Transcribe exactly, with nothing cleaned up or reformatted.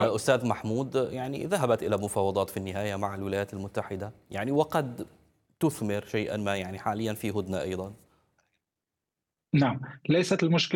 أستاذ محمود، يعني ذهبت إلى مفاوضات في النهاية مع الولايات المتحدة، يعني وقد تثمر شيئا ما، يعني حاليا في هدنة أيضا. نعم، ليست المشكلة